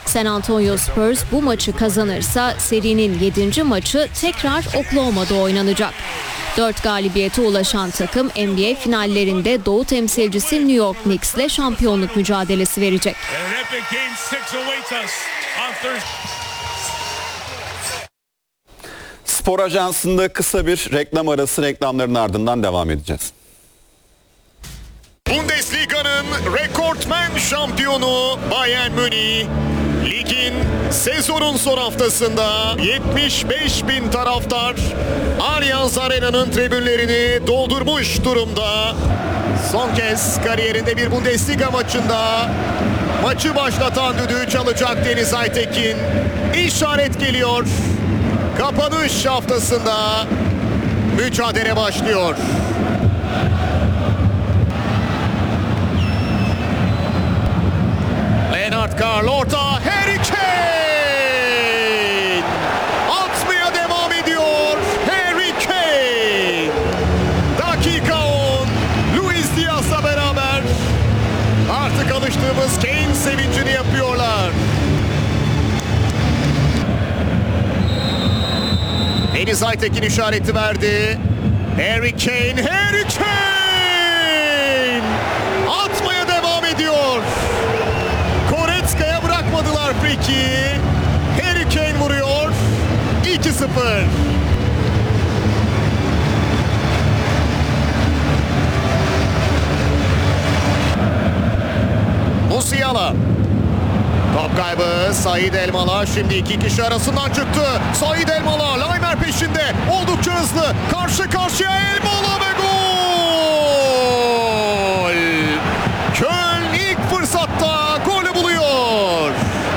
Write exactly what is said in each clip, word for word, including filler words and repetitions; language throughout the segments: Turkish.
San Antonio Spurs bu maçı kazanırsa serinin yedinci maçı tekrar Oklahoma'da oynanacak. dört galibiyete ulaşan takım N B A finallerinde Doğu temsilcisi New York Knicks'le şampiyonluk mücadelesi verecek. Spor Ajansı'nda kısa bir reklam arası, reklamların ardından devam edeceğiz. Bundesliga'nın rekortmen şampiyonu Bayern Münih, ligin sezonun son haftasında yetmiş beş bin taraftar Allianz Arena'nın tribünlerini doldurmuş durumda. Son kez kariyerinde bir Bundesliga maçında maçı başlatan düdüğü çalacak Deniz Aytekin. İşaret geliyor. Kapanış haftasında mücadele başlıyor. Lennart Karl orta, Harry Kane! Atmaya devam ediyor Harry Kane! Dakika on, Luis Diaz'la beraber artık alıştığımız Kane sevincini yapıyorlar. Deniz Aytekin işareti verdi. Harry Kane, Harry Kane! Atmaya devam ediyor. Goretzka'ya bırakmadılar friki. Harry Kane vuruyor. iki sıfır. Musiala. Top kaybı Said Elmalı. Şimdi iki kişi arasından çıktı. Said Elmalı, Laimer peşinde. Oldukça hızlı. Karşı karşıya Elmalı ve gol! Köln ilk fırsatta golü buluyor.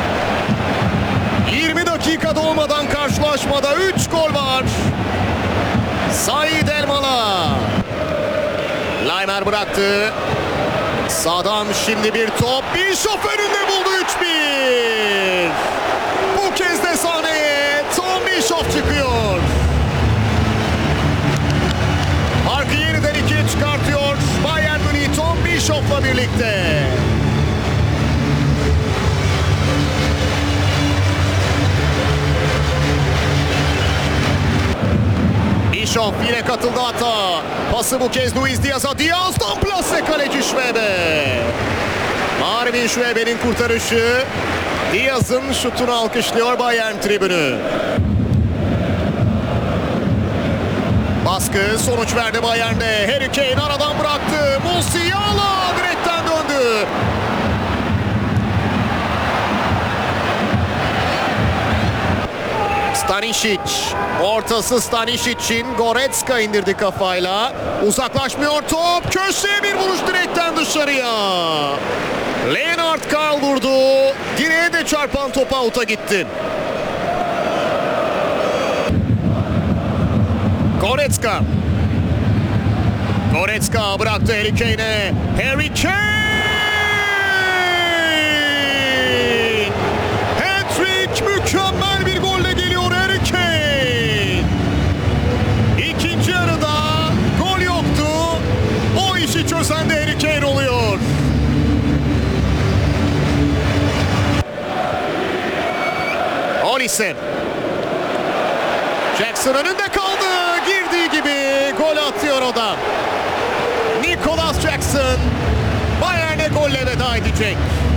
yirmi dakika dolmadan karşılaşmada üç gol var. Said Elmalı. Laimer bıraktı. Sağdan şimdi bir top. Bischoff önünde buldu üç bir. Bu kez de sahneye Tom Bischoff çıkıyor. Farkı yeniden ikiye çıkartıyor Bayern Münih Tom Bischoff'la birlikte. Bischoff yine katıldı hata. Pası bu kez Luis Diaz'a. Diaz'dan plase kaleci Schwebe. Marvin Schwebe'nin kurtarışı. Diaz'ın şutunu alkışlıyor Bayern tribünü. Baskı sonuç verdi Bayern'de. Harry Kane aradan bıraktı. Musiala direkten döndü. Stanisic. Ortası Stanisic'in. Goretzka indirdi kafayla. Uzaklaşmıyor top. Köşeye bir vuruş direkten dışarıya. Lennart Karl vurdu. Direğe de çarpan top out'a gitti. Goretzka. Goretzka bıraktı Harry Kane'e. Harry Kane! Hat-trick, mükemmel bir golle geliyor Harry Kane. İkinci yarıda gol yoktu. O işi çözen de Harry Kane oluyor. Olise. Jackson önünde kaldı. Girdiği gibi gol atıyor o da. Nicholas Jackson Bayern'e golle veda edecek.